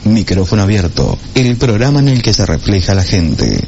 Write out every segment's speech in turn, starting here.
Micrófono Abierto, el programa en el que se refleja la gente.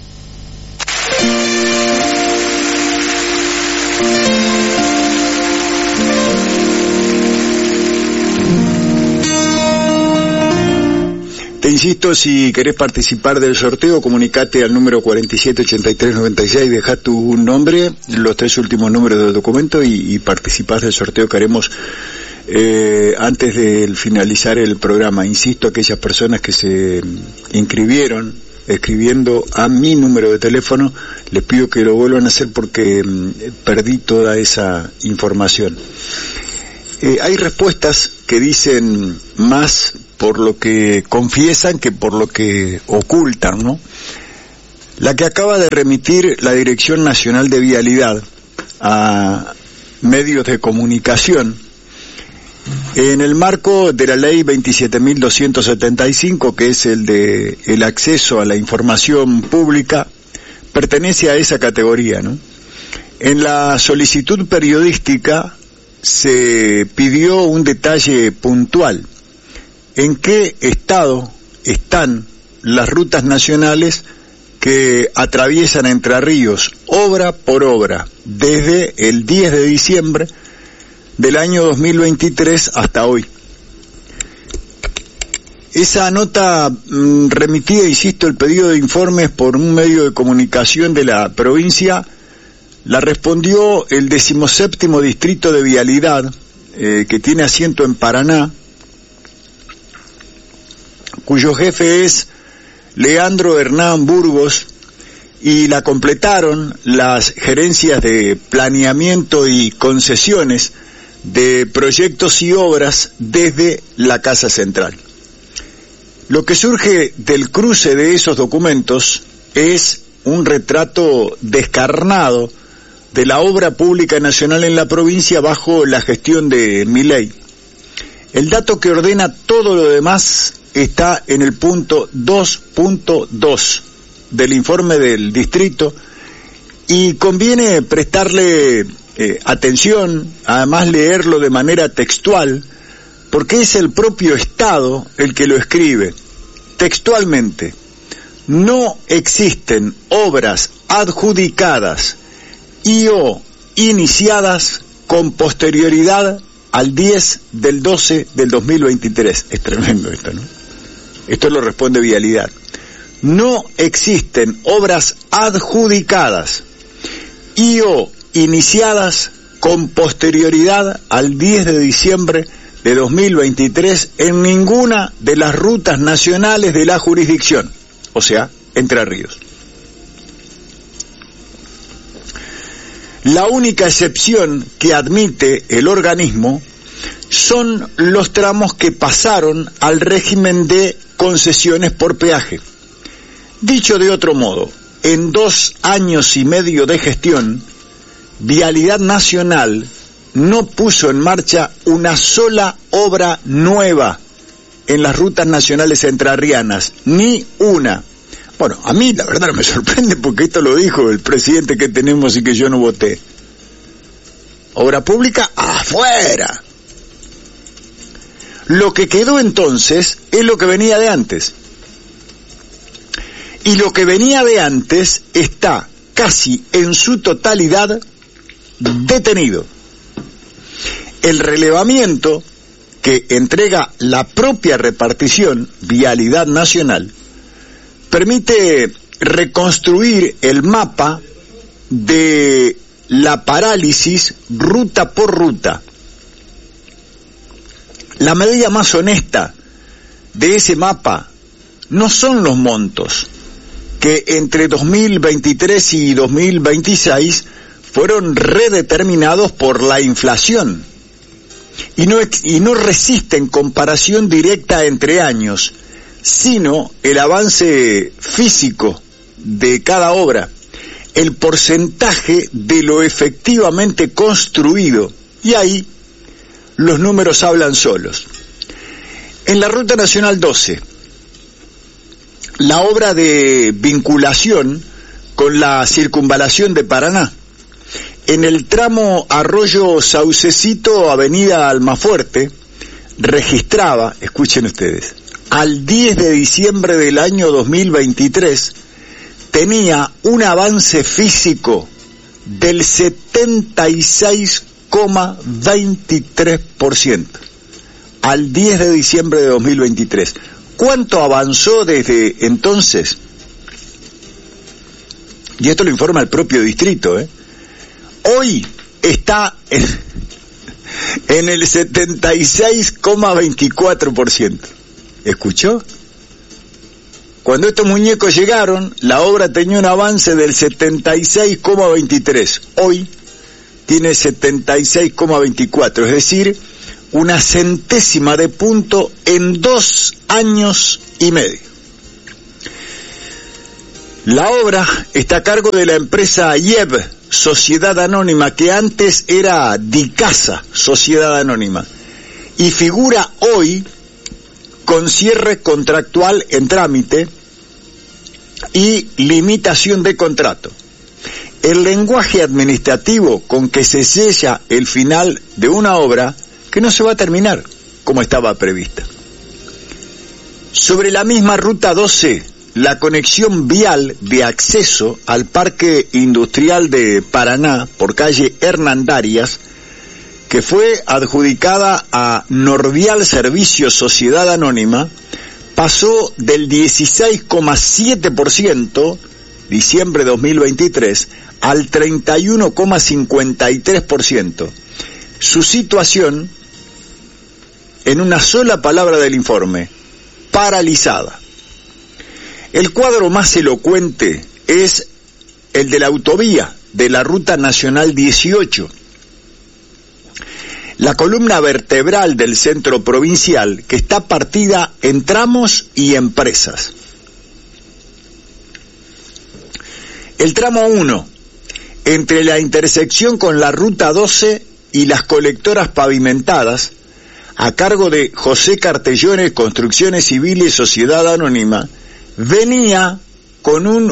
Te insisto, si querés participar del sorteo, comunicate al número 478396, deja tu nombre, los 3 últimos números del documento y participás del sorteo que haremos antes de finalizar el programa. Insisto, aquellas personas que se inscribieron escribiendo a mi número de teléfono, les pido que lo vuelvan a hacer porque perdí toda esa información. Hay respuestas que dicen más por lo que confiesan que por lo que ocultan, ¿no? La que acaba de remitir la Dirección Nacional de Vialidad a medios de comunicación en el marco de la ley 27.275, que es el acceso a la información pública, pertenece a esa categoría, ¿no? En la solicitud periodística se pidió un detalle puntual: ¿en qué estado están las rutas nacionales que atraviesan Entre Ríos, obra por obra, desde el 10 de diciembre del año 2023 hasta hoy? Esa nota remitía, insisto, el pedido de informes por un medio de comunicación de la provincia, la respondió el 17º Distrito de Vialidad, que tiene asiento en Paraná, cuyo jefe es Leandro Hernán Burgos, y la completaron las gerencias de planeamiento y concesiones de proyectos y obras desde la Casa Central. Lo que surge del cruce de esos documentos es un retrato descarnado de la obra pública nacional en la provincia bajo la gestión de Milei. El dato que ordena todo lo demás está en el punto 2.2 del informe del distrito, y conviene prestarle atención, además leerlo de manera textual, porque es el propio Estado el que lo escribe textualmente. No existen obras adjudicadas y o iniciadas con posterioridad al 10 del 12 del 2023. Es tremendo esto, ¿no? Esto lo responde Vialidad. No existen obras adjudicadas y o iniciadas con posterioridad al 10 de diciembre de 2023 en ninguna de las rutas nacionales de la jurisdicción, o sea, Entre Ríos. La única excepción que admite el organismo son los tramos que pasaron al régimen de concesiones por peaje. Dicho de otro modo, en 2 años y medio de gestión, Vialidad Nacional no puso en marcha una sola obra nueva en las rutas nacionales entrerrianas, ni una. Bueno, a mí la verdad me sorprende porque esto lo dijo el presidente que tenemos y que yo no voté. Obra pública afuera. Lo que quedó entonces es lo que venía de antes. Y lo que venía de antes está casi en su totalidad detenido. El relevamiento que entrega la propia repartición Vialidad Nacional permite reconstruir el mapa de la parálisis ruta por ruta. La medida más honesta de ese mapa no son los montos, que entre 2023 y 2026 fueron redeterminados por la inflación y no resisten comparación directa entre años, sino el avance físico de cada obra, el porcentaje de lo efectivamente construido, y ahí los números hablan solos. En la Ruta Nacional 12, la obra de vinculación con la circunvalación de Paraná, en el tramo Arroyo Saucecito, Avenida Almafuerte, registraba, escuchen ustedes, al 10 de diciembre del año 2023 tenía un avance físico del 76,23%. Al 10 de diciembre de 2023. ¿Cuánto avanzó desde entonces? Y esto lo informa el propio distrito, Hoy está en el 76,24%. ¿Escuchó? Cuando estos muñecos llegaron, la obra tenía un avance del 76,23. Hoy tiene 76,24, es decir, una centésima de punto en 2 años y medio. La obra está a cargo de la empresa IEB, Sociedad Anónima, que antes era Dicasa, Sociedad Anónima, y figura hoy con cierre contractual en trámite y limitación de contrato. El lenguaje administrativo con que se sella el final de una obra que no se va a terminar como estaba prevista. Sobre la misma Ruta 12, la conexión vial de acceso al Parque Industrial de Paraná por calle Hernandarias, que fue adjudicada a Norvial Servicios Sociedad Anónima, pasó del 16,7%, diciembre de 2023, al 31,53%. Su situación, en una sola palabra del informe, paralizada. El cuadro más elocuente es el de la autovía de la Ruta Nacional 18. La columna vertebral del centro provincial, que está partida en tramos y en presas. El tramo 1, entre la intersección con la Ruta 12 y las colectoras pavimentadas, a cargo de José Cartellones Construcciones Civiles Sociedad Anónima, venía con un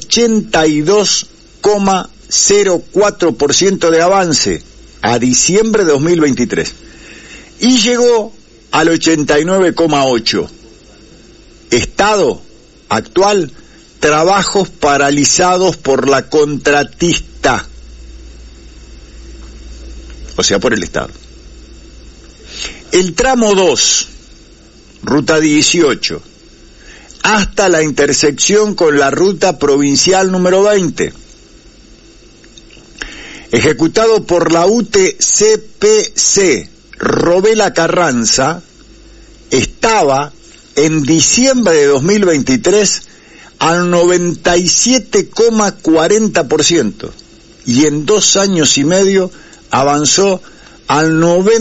82,04% de avance a diciembre de 2023 y llegó al 89,8%. Estado actual: trabajos paralizados por la contratista, o sea, por el Estado. El tramo 2, Ruta 18, hasta la intersección con la Ruta Provincial número 20, ejecutado por la UTCPC Robela Carranza, estaba en diciembre de 2023 al 97,40% y en 2 años y medio avanzó al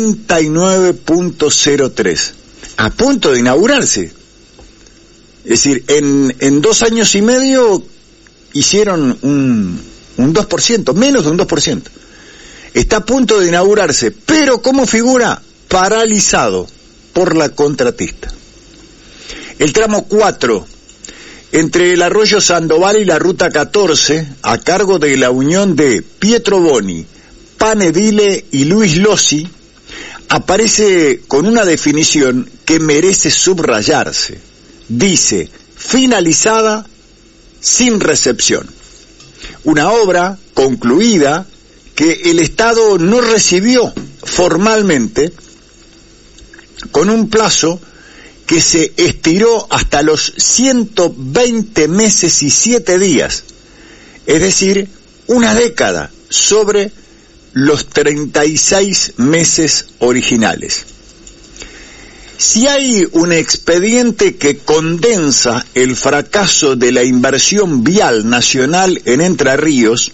99,03%, a punto de inaugurarse. Es decir, en 2 años y medio hicieron un 2%, menos de un 2%. Está a punto de inaugurarse, pero ¿cómo figura? Paralizado por la contratista. El tramo 4, entre el Arroyo Sandoval y la Ruta 14, a cargo de la unión de Pietro Boni, Panedile y Luis Lossi, aparece con una definición que merece subrayarse. Dice: finalizada sin recepción. Una obra concluida que el Estado no recibió formalmente, con un plazo que se estiró hasta los 120 meses y 7 días, es decir, una década sobre los 36 meses originales. Si hay un expediente que condensa el fracaso de la inversión vial nacional en Entre Ríos,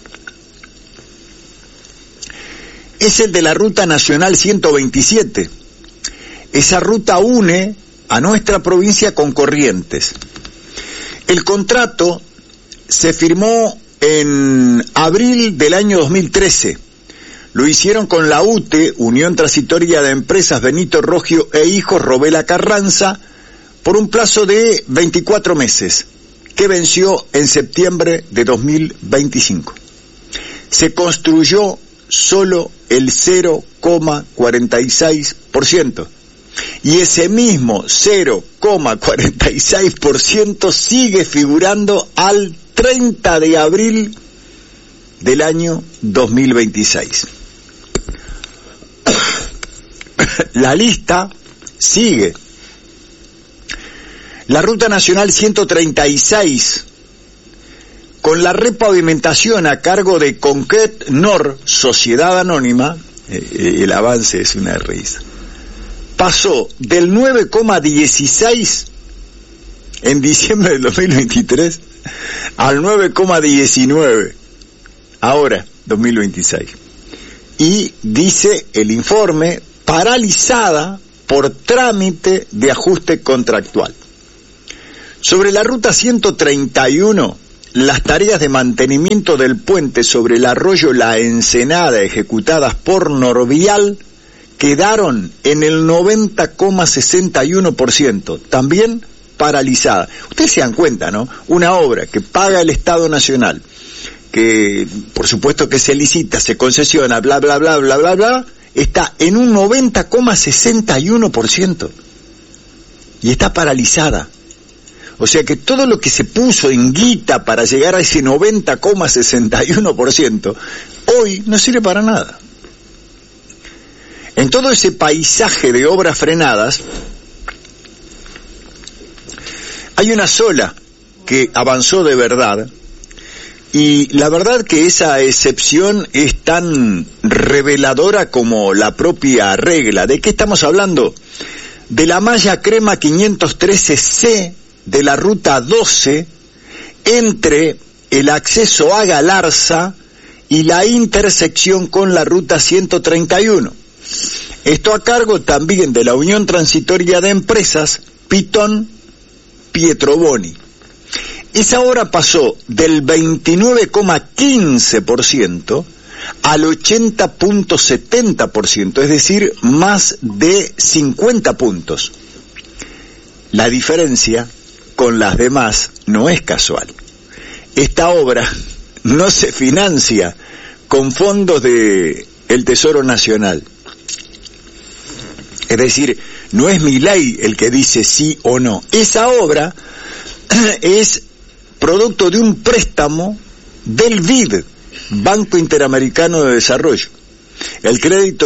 es el de la Ruta Nacional 127. Esa ruta une a nuestra provincia con Corrientes. El contrato se firmó en abril del año 2013. Lo hicieron con la UTE, Unión Transitoria de Empresas Benito Rogio e Hijos Robela Carranza, por un plazo de 24 meses, que venció en septiembre de 2025. Se construyó solo el 0,46%, Y ese mismo 0,46% sigue figurando al 30 de abril del año 2026. La lista sigue. La Ruta Nacional 136, con la repavimentación a cargo de Concret Nord, Sociedad Anónima, el avance es una risa, pasó del 9,16 en diciembre del 2023 al 9,19 ahora, 2026. Y dice el informe, paralizada por trámite de ajuste contractual. Sobre la Ruta 131, las tareas de mantenimiento del puente sobre el arroyo La Ensenada ejecutadas por Norvial quedaron en el 90,61%, también paralizada. Ustedes se dan cuenta, ¿no? Una obra que paga el Estado Nacional, que por supuesto que se licita, se concesiona, bla, bla, bla, bla, bla, bla, está en un 90,61% y está paralizada. O sea que todo lo que se puso en guita para llegar a ese 90,61%, hoy no sirve para nada. En todo ese paisaje de obras frenadas, hay una sola que avanzó de verdad, y la verdad que esa excepción es tan reveladora como la propia regla. ¿De qué estamos hablando? De la malla crema 513C de la Ruta 12 entre el acceso a Galarza y la intersección con la Ruta 131. Esto a cargo también de la Unión Transitoria de Empresas Pitón Pietroboni. Esa obra pasó del 29,15% al 80,70%, es decir, más de 50 puntos. La diferencia con las demás no es casual. Esta obra no se financia con fondos del Tesoro Nacional. Es decir, no es Milei el que dice sí o no. Esa obra es producto de un préstamo del BID, Banco Interamericano de Desarrollo. El crédito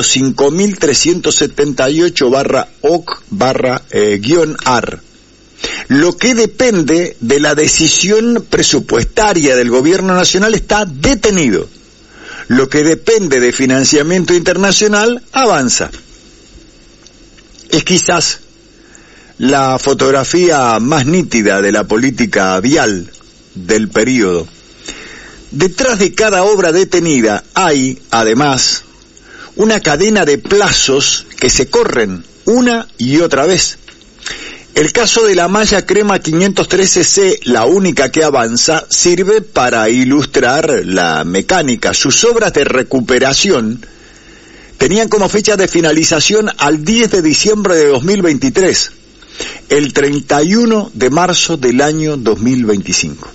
5378/OC/-AR. Lo que depende de la decisión presupuestaria del gobierno nacional está detenido. Lo que depende de financiamiento internacional avanza. Es quizás la fotografía más nítida de la política vial del periodo. Detrás de cada obra detenida hay, además, una cadena de plazos que se corren una y otra vez. El caso de la malla crema 513C, la única que avanza, sirve para ilustrar la mecánica. Sus obras de recuperación tenían como fecha de finalización al 10 de diciembre de 2023, el 31 de marzo del año 2025.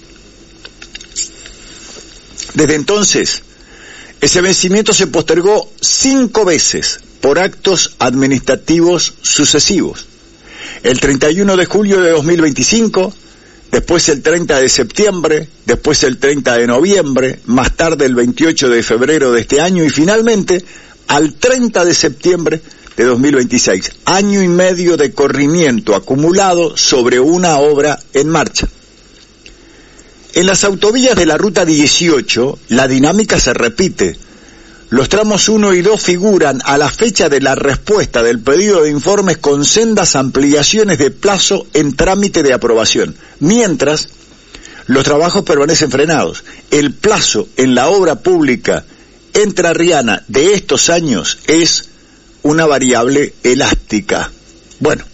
Desde entonces, ese vencimiento se postergó 5 veces por actos administrativos sucesivos. El 31 de julio de 2025, después el 30 de septiembre, después el 30 de noviembre, más tarde el 28 de febrero de este año y finalmente al 30 de septiembre de 2026. Año y medio de corrimiento acumulado sobre una obra en marcha. En las autovías de la Ruta 18, la dinámica se repite. Los tramos 1 y 2 figuran a la fecha de la respuesta del pedido de informes con sendas ampliaciones de plazo en trámite de aprobación, mientras los trabajos permanecen frenados. El plazo en la obra pública entrerriana de estos años es una variable elástica. Bueno,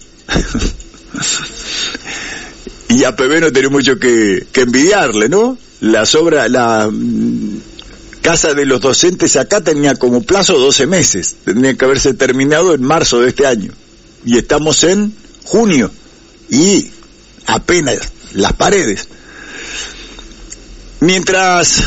y a PB no tiene mucho que envidiarle, ¿no? Las obras, la Casa de los Docentes acá tenía como plazo 12 meses, tendría que haberse terminado en marzo de este año, y estamos en junio, y apenas las paredes. Mientras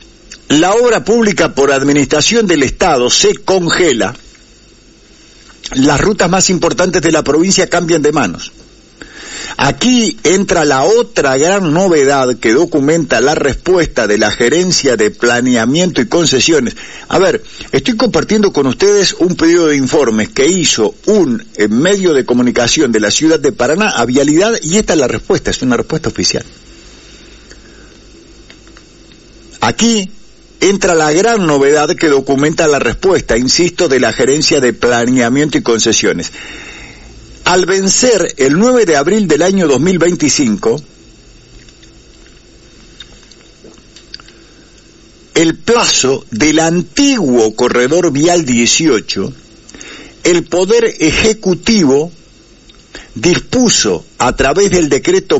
la obra pública por administración del Estado se congela, las rutas más importantes de la provincia cambian de manos. Aquí entra la otra gran novedad que documenta la respuesta de la Gerencia de Planeamiento y Concesiones. A ver, estoy compartiendo con ustedes un pedido de informes que hizo un medio de comunicación de la ciudad de Paraná a Vialidad, y esta es la respuesta, es una respuesta oficial. Aquí entra la gran novedad que documenta la respuesta, insisto, de la Gerencia de Planeamiento y Concesiones. Al vencer el 9 de abril del año 2025, el plazo del antiguo corredor vial 18, el Poder Ejecutivo dispuso a través del decreto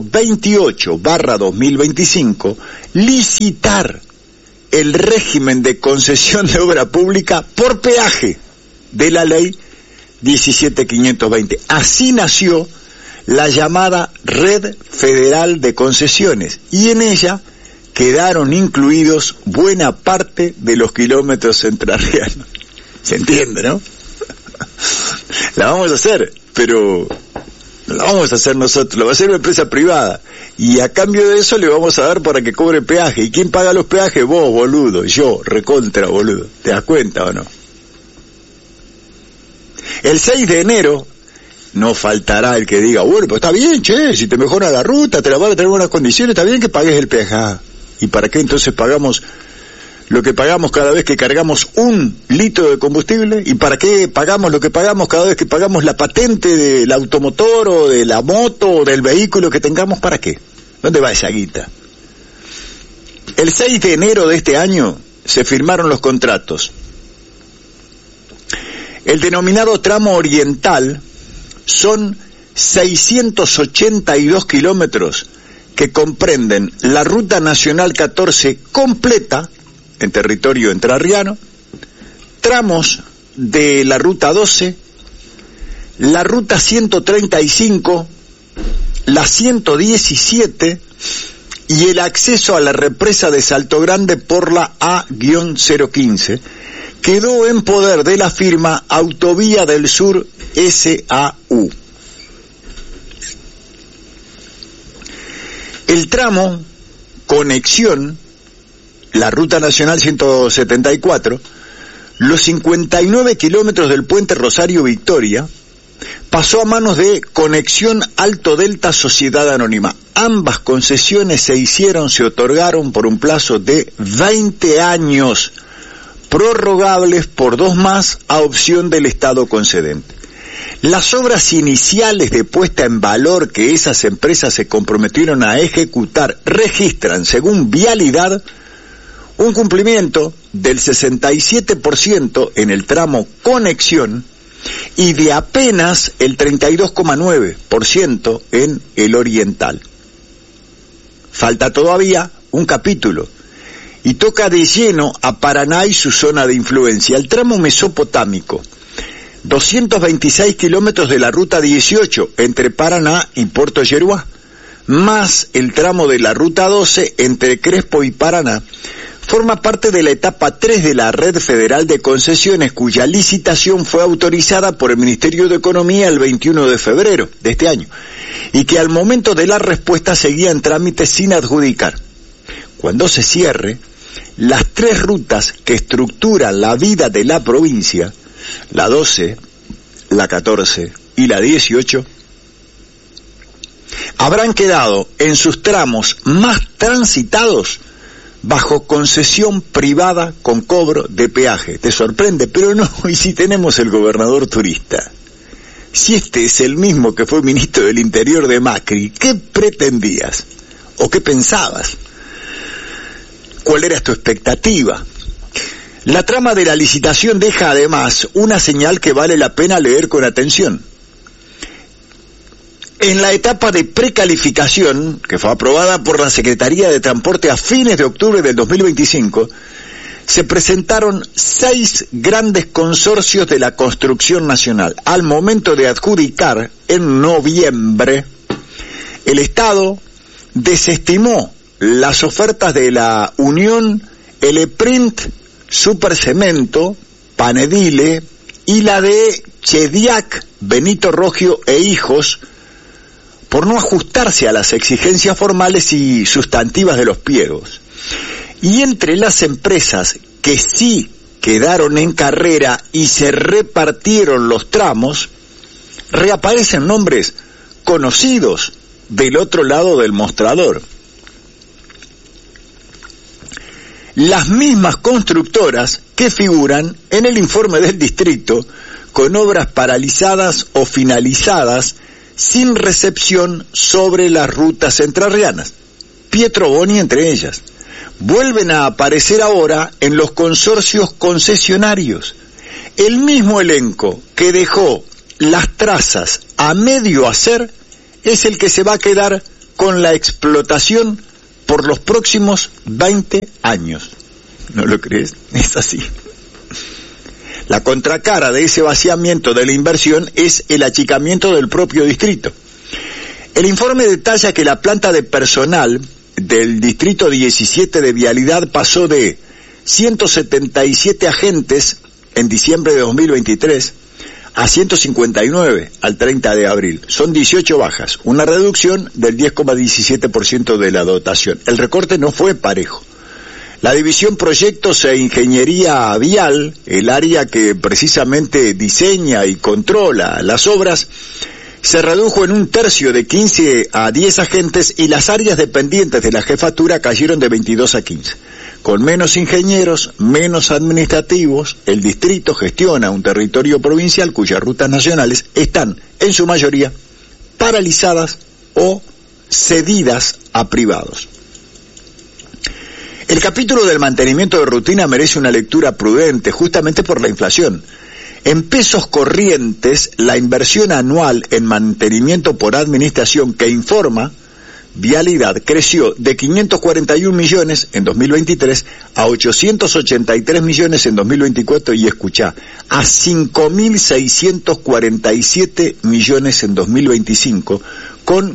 28/2025 licitar el régimen de concesión de obra pública por peaje de la ley 17.520. Así nació la llamada Red Federal de Concesiones, y en ella quedaron incluidos buena parte de los kilómetros entrerrianos. ¿Se entiende, no? La vamos a hacer, pero no la vamos a hacer nosotros, lo va a hacer una empresa privada, y a cambio de eso le vamos a dar para que cobre peaje. ¿Y quién paga los peajes? Vos, boludo, yo, recontra boludo. ¿Te das cuenta o no? El 6 de enero no faltará el que diga, bueno, pues está bien, che, si te mejora la ruta, te la van a tener buenas condiciones, está bien que pagues el peaje. ¿Y para qué entonces pagamos lo que pagamos cada vez que cargamos 1 litro de combustible? ¿Y para qué pagamos lo que pagamos cada vez que pagamos la patente del automotor o de la moto o del vehículo que tengamos? ¿Para qué? ¿Dónde va esa guita? El 6 de enero de este año se firmaron los contratos. El denominado tramo oriental son 682 kilómetros que comprenden la Ruta Nacional 14 completa en territorio entrerriano, tramos de la Ruta 12, la Ruta 135, la 117 y el acceso a la represa de Salto Grande por la A-015, quedó en poder de la firma Autovía del Sur S.A.U. El tramo conexión, la Ruta Nacional 174, los 59 kilómetros del puente Rosario Victoria, pasó a manos de Conexión Alto Delta Sociedad Anónima. Ambas concesiones se otorgaron por un plazo de 20 años, prorrogables por 2 más a opción del Estado concedente. Las obras iniciales de puesta en valor que esas empresas se comprometieron a ejecutar registran, según Vialidad, un cumplimiento del 67% en el tramo conexión y de apenas el 32,9% en el oriental. Falta todavía un capítulo y toca de lleno a Paraná y su zona de influencia, el tramo mesopotámico, 226 kilómetros de la Ruta 18 entre Paraná y Puerto Yeruá, más el tramo de la Ruta 12 entre Crespo y Paraná, forma parte de la etapa 3 de la Red Federal de Concesiones, cuya licitación fue autorizada por el Ministerio de Economía el 21 de febrero de este año, y que al momento de la respuesta seguía en trámite sin adjudicar. Cuando se cierre, las 3 rutas que estructuran la vida de la provincia, la 12, la 14 y la 18, habrán quedado en sus tramos más transitados bajo concesión privada con cobro de peaje. ¿Te sorprende? Pero no, y si tenemos el gobernador turista, si este es el mismo que fue ministro del Interior de Macri, ¿qué pretendías? ¿O qué pensabas? ¿Cuál era tu expectativa? La trama de la licitación deja además una señal que vale la pena leer con atención. En la etapa de precalificación, que fue aprobada por la Secretaría de Transporte a fines de octubre del 2025, se presentaron 6 grandes consorcios de la construcción nacional. Al momento de adjudicar, en noviembre, el Estado desestimó las ofertas de la Unión, Eleprint, Supercemento, Panedile, y la de Chediak, Benito Rogio e Hijos, por no ajustarse a las exigencias formales y sustantivas de los pliegos. Y entre las empresas que sí quedaron en carrera y se repartieron los tramos, reaparecen nombres conocidos del otro lado del mostrador. Las mismas constructoras que figuran en el informe del distrito con obras paralizadas o finalizadas sin recepción sobre las rutas entrerrianas, Pietro Boni entre ellas. Vuelven a aparecer ahora en los consorcios concesionarios. El mismo elenco que dejó las trazas a medio hacer es el que se va a quedar con la explotación por los próximos 20 años. ¿No lo crees? Es así. La contracara de ese vaciamiento de la inversión es el achicamiento del propio distrito. El informe detalla que la planta de personal del distrito 17 de Vialidad pasó de 177 agentes en diciembre de 2023 a 159 al 30 de abril. Son 18 bajas, una reducción del 10,17% de la dotación. El recorte no fue parejo. La división Proyectos e Ingeniería Vial, el área que precisamente diseña y controla las obras, se redujo en un tercio, de 15 a 10 agentes, y las áreas dependientes de la jefatura cayeron de 22 a 15. Con menos ingenieros, menos administrativos, el distrito gestiona un territorio provincial cuyas rutas nacionales están, en su mayoría, paralizadas o cedidas a privados. El capítulo del mantenimiento de rutina merece una lectura prudente, justamente por la inflación. En pesos corrientes, la inversión anual en mantenimiento por administración que informa Vialidad creció de 541 millones en 2023 a 883 millones en 2024 y escuchá, a 5.647 millones en 2025, con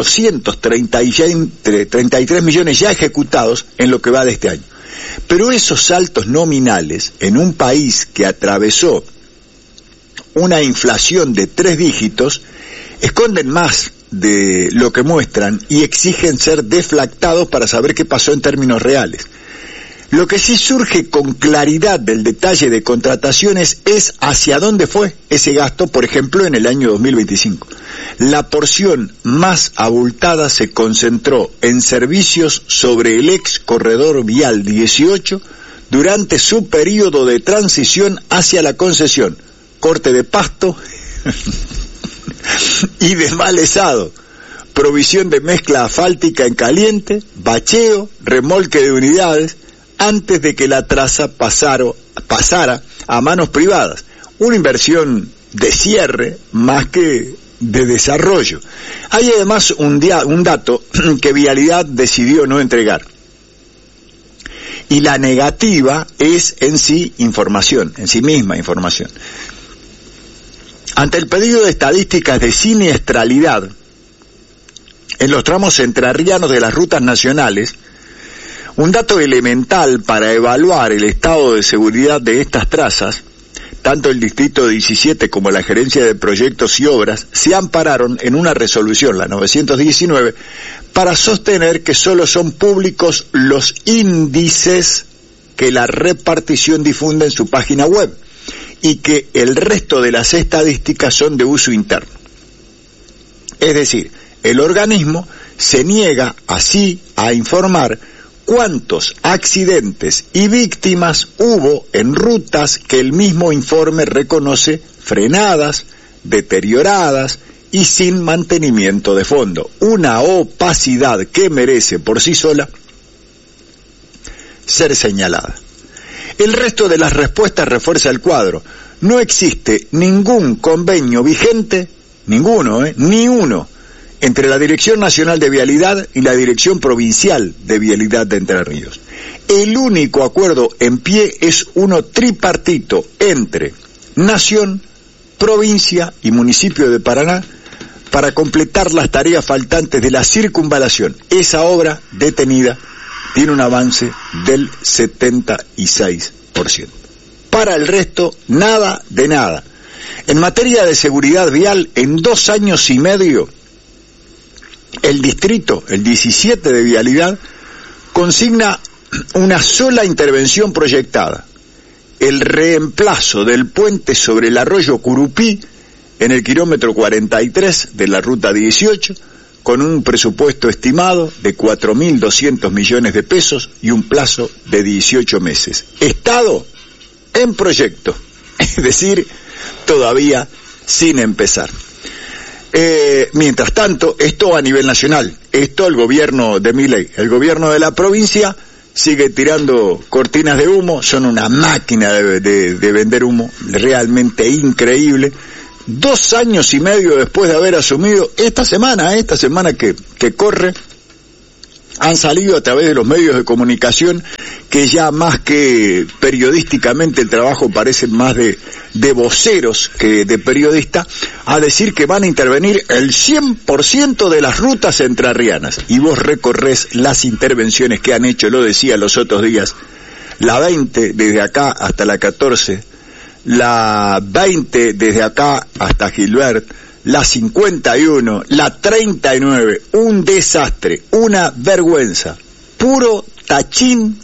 433 millones ya ejecutados en lo que va de este año. Pero esos saltos nominales en un país que atravesó una inflación de 3 dígitos esconden más de lo que muestran y exigen ser deflactados para saber qué pasó en términos reales. Lo que sí surge con claridad del detalle de contrataciones es hacia dónde fue ese gasto, por ejemplo, en el año 2025. La porción más abultada se concentró en servicios sobre el ex corredor vial 18 durante su periodo de transición hacia la concesión, corte de pasto y desmalezado, provisión de mezcla asfáltica en caliente, bacheo, remolque de unidades, antes de que la traza pasara a manos privadas. Una inversión de cierre más que de desarrollo. Hay además un dato que Vialidad decidió no entregar. Y la negativa es en sí misma información. Ante el pedido de estadísticas de siniestralidad en los tramos entrerrianos de las rutas nacionales, un dato elemental para evaluar el estado de seguridad de estas trazas, tanto el Distrito 17 como la Gerencia de Proyectos y Obras se ampararon en una resolución, la 919, para sostener que solo son públicos los índices que la repartición difunde en su página web y que el resto de las estadísticas son de uso interno. Es decir, el organismo se niega así a informar cuántos accidentes y víctimas hubo en rutas que el mismo informe reconoce frenadas, deterioradas y sin mantenimiento de fondo. Una opacidad que merece por sí sola ser señalada. El resto de las respuestas refuerza el cuadro. No existe ningún convenio vigente, ni uno, entre la Dirección Nacional de Vialidad y la Dirección Provincial de Vialidad de Entre Ríos. El único acuerdo en pie es uno tripartito entre Nación, Provincia y Municipio de Paraná para completar las tareas faltantes de la circunvalación. Esa obra detenida tiene un avance del 76%. Para el resto, nada de nada. En materia de seguridad vial, en 2 años y medio, el distrito, el 17 de Vialidad, consigna una sola intervención proyectada: el reemplazo del puente sobre el arroyo Curupí en el kilómetro 43 de la ruta 18, con un presupuesto estimado de 4.200 millones de pesos y un plazo de 18 meses. Estado en proyecto, es decir, todavía sin empezar. Mientras tanto, esto a nivel nacional, esto el gobierno de Milei, el gobierno de la provincia sigue tirando cortinas de humo, son una máquina de vender humo, realmente increíble. 2 años y medio después de haber asumido, esta semana que corre, han salido a través de los medios de comunicación, que ya más que periodísticamente el trabajo parece más de voceros que de periodistas, a decir que van a intervenir el 100% de las rutas entrerrianas. Y vos recorres las intervenciones que han hecho, lo decía los otros días, la 20 desde acá hasta la 14, la 20 desde acá hasta Gilbert, la 51, la 39, un desastre, una vergüenza, puro tachín,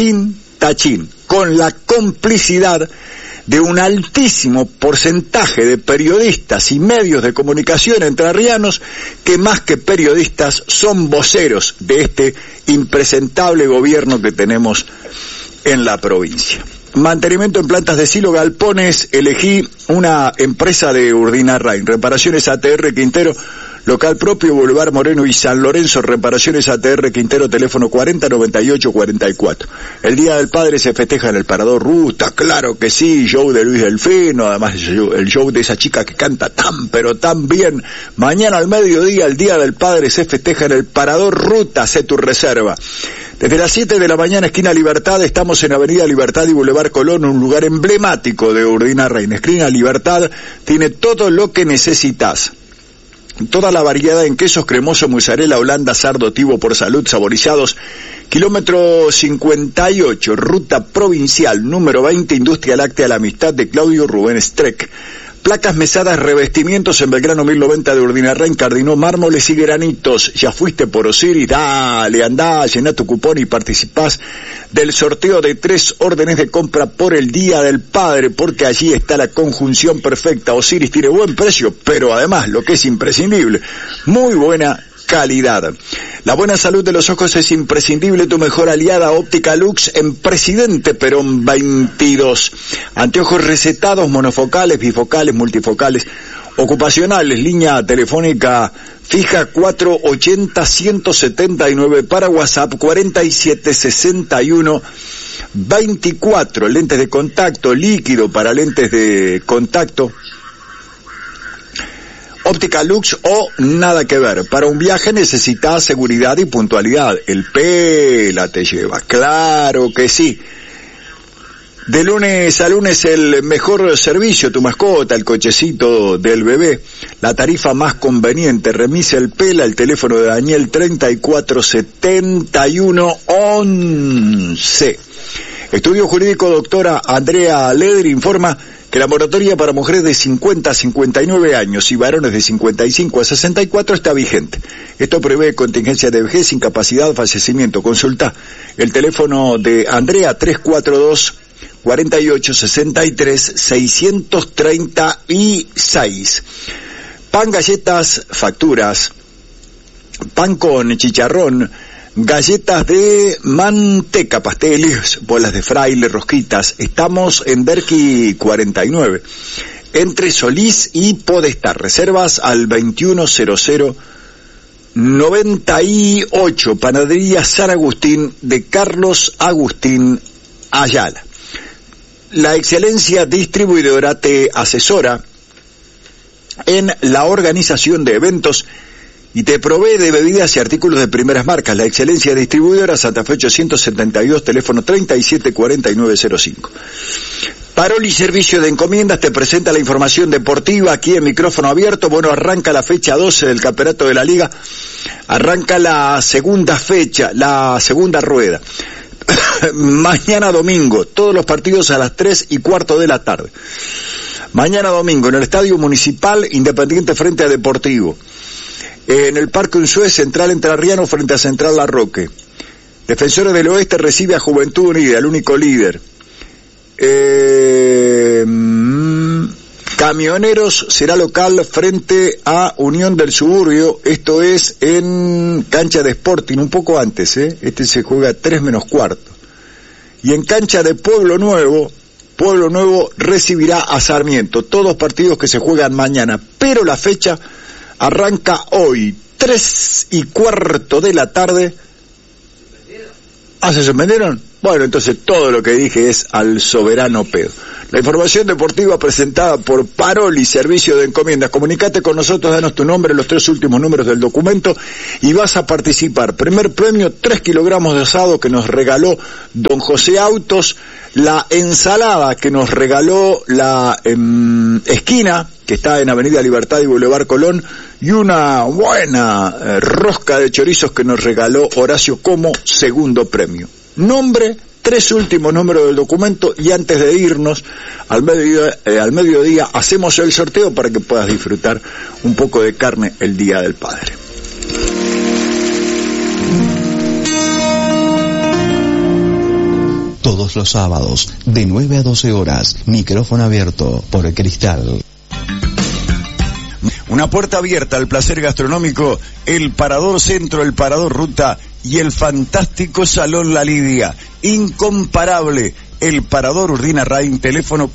con la complicidad de un altísimo porcentaje de periodistas y medios de comunicación entrerrianos que más que periodistas son voceros de este impresentable gobierno que tenemos en la provincia. Mantenimiento en plantas de silo, galpones, elegí una empresa de Urdinarrain. Reparaciones ATR Quintero, local propio, Boulevard Moreno y San Lorenzo. Reparaciones ATR Quintero, teléfono 409844. El Día del Padre se festeja en el Parador Ruta, claro que sí, show de Luis Delfino, además el show de esa chica que canta tan pero tan bien. Mañana al mediodía, el Día del Padre se festeja en el Parador Ruta, hacé tu reserva. Desde las 7 de la mañana, esquina Libertad, estamos en Avenida Libertad y Boulevard Colón, un lugar emblemático de Urdinarrain. Esquina Libertad tiene todo lo que necesitas. Toda la variedad en quesos cremoso, mozzarella, holanda, sardo, tivo por salud, saborizados. Kilómetro 58, ruta provincial, número 20, Industria Láctea La Amistad de Claudio Rubén Streck. Placas, mesadas, revestimientos en Belgrano 1090 de Urdinarrain, Cardinó, mármoles y granitos. ¿Ya fuiste por Osiris? Dale, andá, llená tu cupón y participás del sorteo de 3 órdenes de compra por el Día del Padre, porque allí está la conjunción perfecta. Osiris tiene buen precio, pero además, lo que es imprescindible, muy buena calidad. La buena salud de los ojos es imprescindible. Tu mejor aliada, Óptica Lux, en Presidente Perón 22. Anteojos recetados, monofocales, bifocales, multifocales, ocupacionales. Línea telefónica fija 480-179, para WhatsApp 4761-24. Lentes de contacto, líquido para lentes de contacto, Óptica Lux o nada que ver. Para un viaje necesitas seguridad y puntualidad. El Pela te lleva, claro que sí. De lunes a lunes el mejor servicio, tu mascota, el cochecito del bebé, la tarifa más conveniente. Remisa El Pela, el teléfono de Daniel 347111. Estudio Jurídico, doctora Andrea Ledri informa que la moratoria para mujeres de 50 a 59 años y varones de 55 a 64 está vigente. Esto prevé contingencia de vejez, incapacidad, fallecimiento. Consulta el teléfono de Andrea 342-4863-636. Pan, galletas, facturas, pan con chicharrón, galletas de manteca, pasteles, bolas de fraile, rosquitas. Estamos en Berqui 49, entre Solís y Podestar. Reservas al 210098. Panadería San Agustín de Carlos Agustín Ayala. La excelencia distribuidora te asesora en la organización de eventos y te provee de bebidas y artículos de primeras marcas. La excelencia distribuidora, Santa Fe 872, teléfono 374905. Paroli Servicio de Encomiendas te presenta la información deportiva aquí en micrófono abierto. Bueno, arranca la fecha 12 del campeonato de la Liga, arranca la segunda fecha, la segunda rueda. mañana domingo, todos los partidos a las 3:15 de la tarde. Mañana domingo, en el Estadio Municipal, Independiente frente a Deportivo. En el Parque Unzué, Central Entrerriano frente a Central Larroque. Defensores del Oeste recibe a Juventud Unida, el único líder. Camioneros será local frente a Unión del Suburbio, esto es en cancha de Sporting, un poco antes, este se juega 3:15. Y en cancha de Pueblo Nuevo recibirá a Sarmiento, todos partidos que se juegan mañana, pero la fecha arranca hoy, 3:15 de la tarde. ¿Ah, se suspendieron? Bueno, entonces todo lo que dije es al soberano pedo. La información deportiva presentada por Paroli, Servicio de Encomiendas. Comunicate con nosotros, danos tu nombre, los 3 últimos números del documento y vas a participar. Primer premio, 3 kilogramos de asado que nos regaló don José Autos, la ensalada que nos regaló la esquina, que está en Avenida Libertad y Boulevard Colón, y una buena rosca de chorizos que nos regaló Horacio como segundo premio. Nombre, 3 últimos números del documento, y antes de irnos al mediodía hacemos el sorteo para que puedas disfrutar un poco de carne el Día del Padre. Todos los sábados, de 9 a 12 horas, micrófono abierto por Cristal. Una puerta abierta al placer gastronómico, el Parador Centro, el Parador Ruta y el fantástico Salón La Lidia. Incomparable, el Parador Urdinarrain, teléfono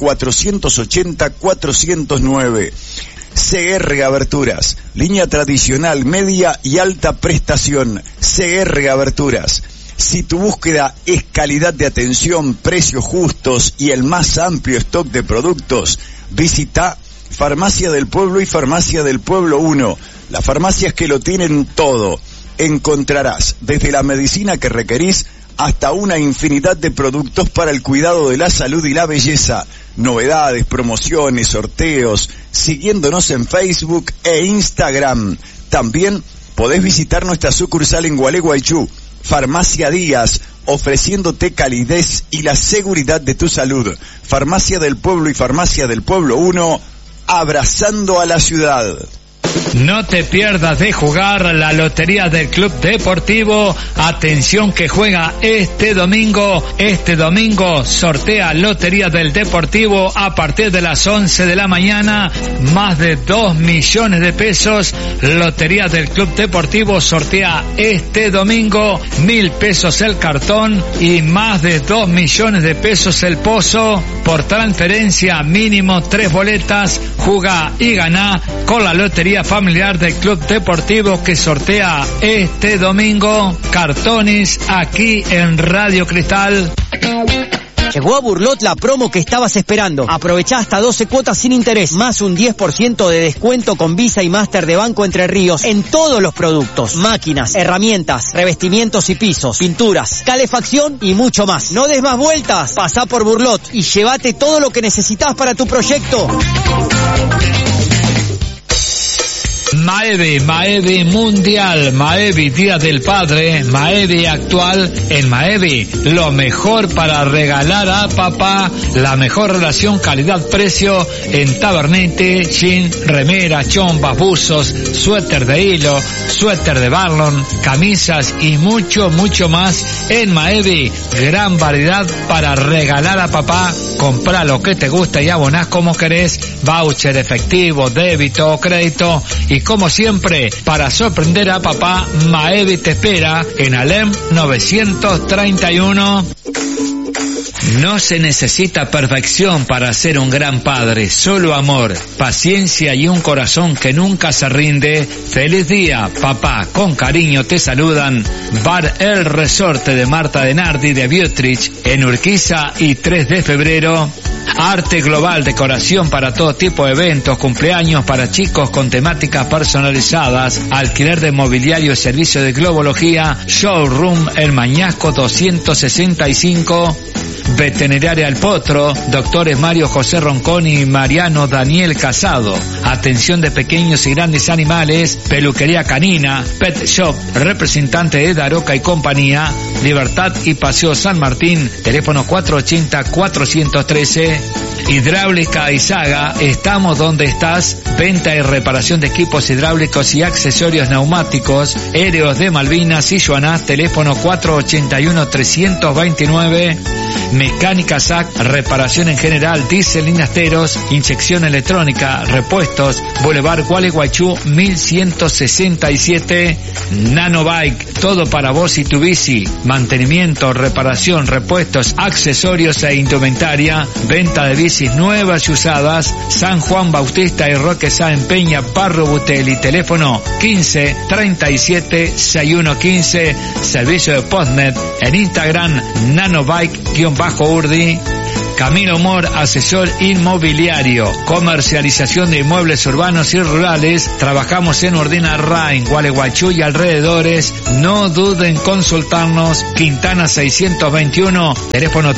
480-409. CR Aberturas, línea tradicional, media y alta prestación. CR Aberturas. Si tu búsqueda es calidad de atención, precios justos y el más amplio stock de productos, visita Farmacia del Pueblo y Farmacia del Pueblo 1, las farmacias que lo tienen todo. Encontrarás desde la medicina que requerís hasta una infinidad de productos para el cuidado de la salud y la belleza. Novedades, promociones, sorteos, siguiéndonos en Facebook e Instagram. También podés visitar nuestra sucursal en Gualeguaychú, Farmacia Díaz, ofreciéndote calidez y la seguridad de tu salud. Farmacia del Pueblo y Farmacia del Pueblo 1, abrazando a la ciudad. No te pierdas de jugar la lotería del Club Deportivo. Atención que juega este domingo. Este domingo sortea lotería del Deportivo a partir de las 11 de la mañana. Más de 2 millones de pesos. Lotería del Club Deportivo sortea este domingo 1.000 pesos el cartón y más de 2 millones de pesos el pozo. Por transferencia mínimo 3 boletas. Juga y gana con la lotería familiar del Club Deportivo que sortea este domingo. Cartones aquí en Radio Cristal. Llegó a Burlot la promo que estabas esperando. Aprovechá hasta 12 cuotas sin interés, más un 10% de descuento con Visa y Master de Banco Entre Ríos en todos los productos. Máquinas, herramientas, revestimientos y pisos, pinturas, calefacción y mucho más. No des más vueltas, pasá por Burlot y llévate todo lo que necesitas para tu proyecto. Maevi Mundial, Maevi Día del Padre, Maevi actual. En Maevi, lo mejor para regalar a papá, la mejor relación calidad-precio en tabernete, jean, remera, chombas, buzos, suéter de hilo, suéter de Barlon, camisas y mucho más. En Maevi, gran variedad para regalar a papá. Comprá lo que te gusta y abonás como querés, voucher, efectivo, débito o crédito. Y como siempre, para sorprender a papá, Maevi te espera en Alem 931. No se necesita perfección para ser un gran padre, solo amor, paciencia y un corazón que nunca se rinde. Feliz día, papá, con cariño te saludan Bar El Resorte de Marta de Nardi de Biotrich en Urquiza y 3 de febrero. Arte global, decoración para todo tipo de eventos, cumpleaños para chicos con temáticas personalizadas, alquiler de mobiliario, servicio de globología, showroom El Mañasco 265. Veterinaria El Potro, doctores Mario José Ronconi y Mariano Daniel Casado. Atención de pequeños y grandes animales, peluquería canina, pet shop, representante de Daroca y compañía, Libertad y Paseo San Martín, teléfono 480-413. Hidráulica Izaga, estamos donde estás. Venta y reparación de equipos hidráulicos y accesorios neumáticos, Héroes de Malvinas y Joanás, teléfono 481-329. Mecánica SAC, reparación en general, diésel y nasteros, inyección electrónica, repuestos, Boulevard Gualeguaychú 1167. Nanobike, todo para vos y tu bici, mantenimiento, reparación, repuestos, accesorios e indumentaria, venta de bicis nuevas y usadas, San Juan Bautista y Roque Sáenz Peña, Barro Butelli, teléfono 1537-6115, servicio de Postnet, en Instagram nanobike_urdi. Camino Humor, asesor inmobiliario, comercialización de inmuebles urbanos y rurales. Trabajamos en Ordina Rain, Gualeguaychú y alrededores. No duden en consultarnos. Quintana 621, teléfono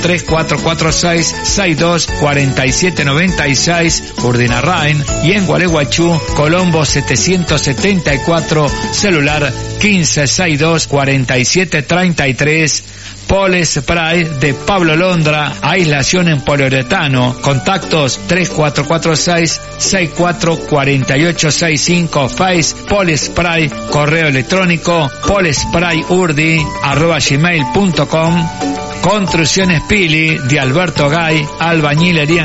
3446-624796, Ordina Rain. Y en Gualeguaychú, Colombo 774, celular 1562-4733. Pole Spray de Pablo Londra, aislación en poliuretano, contactos 3446-644865, Face Pole Spray, correo electrónico polesprayurdi@gmail.com. Construcciones Pili de Alberto Gay, albañilería